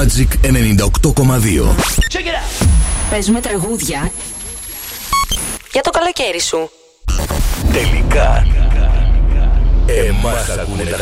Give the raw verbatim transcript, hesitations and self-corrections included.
Magic ενενήντα οκτώ κόμμα δύο. Παίζουμε τραγούδια για το καλοκαίρι σου. Τελικά εμάς ακούνε τα